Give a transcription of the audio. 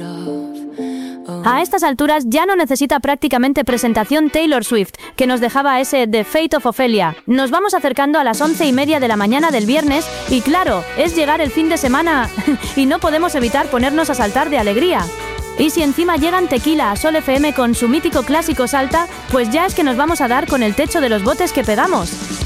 A estas alturas ya no necesita prácticamente presentación Taylor Swift, que nos dejaba ese The Fate of Ophelia. Nos vamos acercando a las 11:30 de la mañana del viernes y claro, es llegar el fin de semana y no podemos evitar ponernos a saltar de alegría. Y si encima llegan Tequila a Sol FM con su mítico clásico Salta, pues ya es que nos vamos a dar con el techo de los botes que pegamos.